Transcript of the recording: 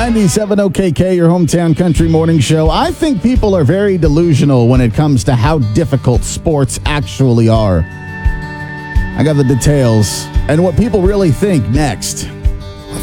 97 OKK, your hometown country morning show. I think people are very delusional when it comes to how difficult sports actually are. I got the details and what people really think next.